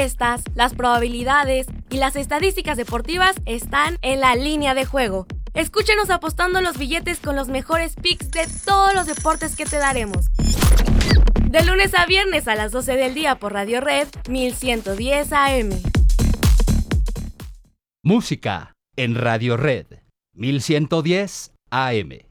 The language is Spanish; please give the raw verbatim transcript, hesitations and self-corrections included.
Estas, las probabilidades y las estadísticas deportivas están en la línea de juego. Escúchenos apostando los billetes con los mejores picks de todos los deportes que te daremos. De lunes a viernes a las doce del día por Radio Red mil ciento diez A M. Música en Radio Red mil ciento diez A M.